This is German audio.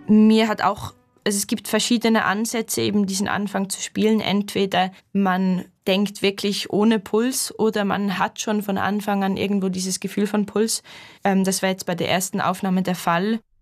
Mir hat auch, also es gibt verschiedene Ansätze, eben diesen Anfang zu spielen. Entweder man denkt wirklich ohne Puls oder man hat schon von Anfang an irgendwo dieses Gefühl von Puls. Das war jetzt bei der ersten Aufnahme der Fall.